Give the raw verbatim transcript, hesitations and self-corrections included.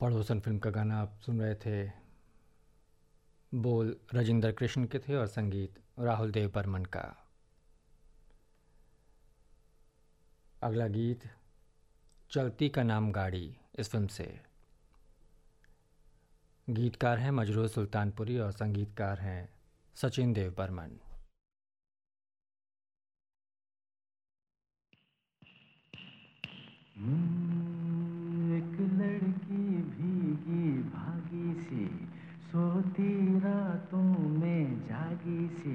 पड़ोसन फिल्म का गाना आप सुन रहे थे। बोल राजेंद्र कृष्ण के थे और संगीत राहुल देव बर्मन का। अगला गीत चलती का नाम गाड़ी इस फिल्म से। गीतकार हैं मजरूह सुल्तानपुरी और संगीतकार हैं सचिन देव बर्मन। एक लड़की भीगी भागी सी सोती रातों में जागी सी